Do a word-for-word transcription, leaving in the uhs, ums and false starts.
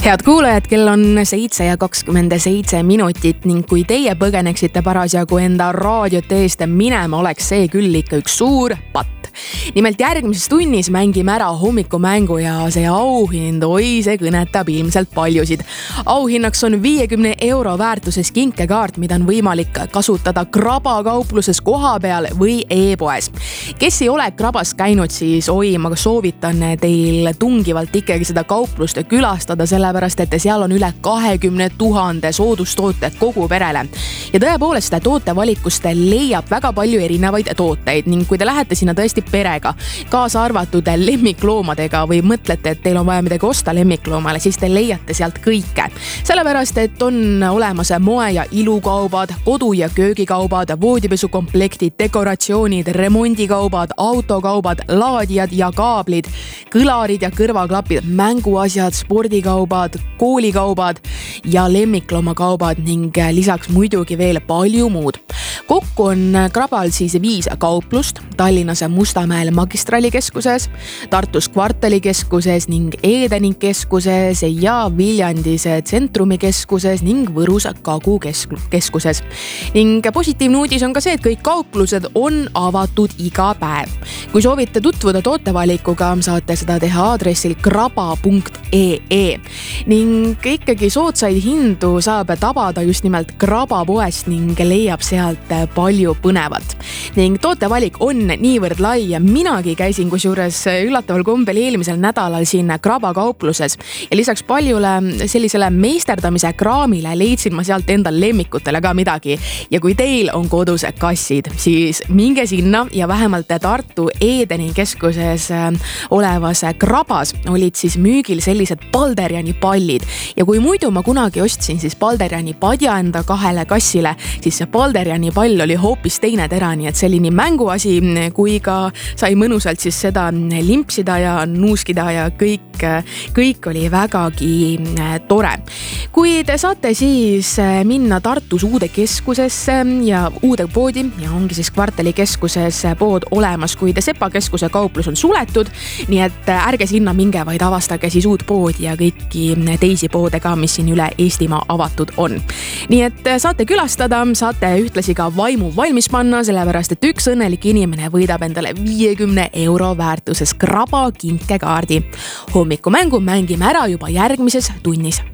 Head kuulajad, kell on seitse ja kakskümmend seitse minutit ning kui teie põgeneksite parasjagu enda raadiot eest minema, oleks see küll ikka üks suur patt. Nimelt järgmises tunnis mängime ära hommikumängu ja see auhind, oi see kõnetab ilmselt paljusid. Auhinnaks on viiekümne euro väärtuses kinkekaart, mida on võimalik kasutada Kraba kaupluses koha peal või e-poes. Kes ei ole Krabas käinud, siis oi, ma soovitan teil tungivalt ikkagi seda kauplust külastada, sellepärast et seal on üle kahekümne tuhande soodustoote kogu perele. Ja tõepoolest tootevalikust leiab väga palju erinevaid tooteid ning kui te lähete sinna tõesti perega, kaasa arvatud lemmikloomadega või mõtlete, et teil on vaja midagi osta lemmikloomale, siis te leiate sealt kõike. Sellepärast, et on olemas moe- ja ilukaubad, kodu- ja köögikaubad, voodipesukomplektid, dekoratsioonid, remondikaubad, autokaubad, laadijad ja kaablid, kõlarid ja kõrvaklapid, mänguasjad, spordikaubad, koolikaubad ja lemmikloomakauvad ning lisaks muidugi veel palju muud. Kokku on Krabal siis viis kauplust, Tallinnas Mustamäel magistralikeskuses, Tartus kvartalikeskuses ning Edeni keskuses ja Viljandis tsentrumikeskuses ning Võrus Kagu keskuses. Ning positiivne uudis on ka see, et kõik kauplused on avatud iga päev. Kui soovite tutvuda tootevalikuga, saate seda teha aadressil kraba punkt ee ning ikkagi soodsaid hindu saab tabada just nimelt Kraba poest ning leiab sealt palju põnevat. Ning tootevalik on niivõrd lai ja minagi käisin kusjuures üllataval kombel eelmisel nädalal siin Kraba kaupluses ja lisaks paljule sellisele meisterdamise kraamile leidsin ma sealt enda lemmikutele ka midagi. Ja kui teil on kodus kassid, siis minge sinna ja vähemalt Tartu Edeni keskuses olevas Krabas olid siis müügil sellised Balderjani pallid. Ja kui muidu ma kunagi ostsin siis Balderjani padja enda kahele kassile, siis see Balderjani pall oli hoopis teine tera, nii et see oli nii mänguasi, kui ka sai mõnusalt siis seda limpsida ja nuuskida ja kõik, kõik oli vägagi tore. Kui te saate siis minna Tartus uude keskusesse ja uude poodi ja ongi siis kvartalikeskuses pood olemas, kui te Sepa keskuse kauplus on suletud, nii et ärge sinna minge, vaid avastage siis uut poodi ja kõiki teisi poode ka, mis siin üle Eestimaa avatud on. Nii et saate külastada, saate ühtlasi ka vaimu valmis panna, sellepärast et üks õnnelik inimene võidab endale viiekümne euro väärtuses Kraba kinkekaardi. Hommikumängu mängime ära juba järgmises tunnis.